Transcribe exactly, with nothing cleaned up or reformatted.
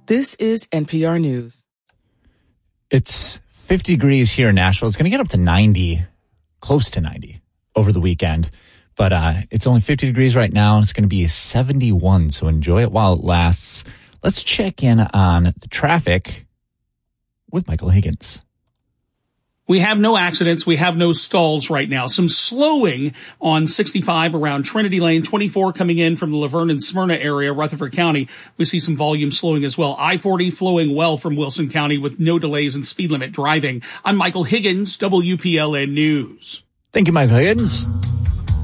This is N P R News. It's fifty degrees here in Nashville. It's going to get up to ninety, close to ninety over the weekend. But uh, it's only fifty degrees right now, and it's going to be seventy-one, so enjoy it while it lasts. Let's check in on the traffic with Michael Higgins. We have no accidents. We have no stalls right now. Some slowing on sixty-five around Trinity Lane, twenty-four coming in from the Laverne and Smyrna area, Rutherford County. We see some volume slowing as well. I forty flowing well from Wilson County with no delays in speed limit driving. I'm Michael Higgins, W P L N News. Thank you, Michael Higgins.